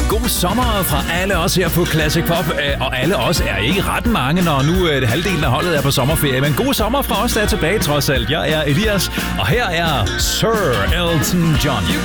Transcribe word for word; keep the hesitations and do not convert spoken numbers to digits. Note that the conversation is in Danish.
God sommer fra alle os her på Classic Pop, og alle os er ikke ret mange, når nu det halvdelen af holdet er på sommerferie, men god sommer fra os, der er tilbage trods alt. Jeg er Elias, og her er Sir Elton John.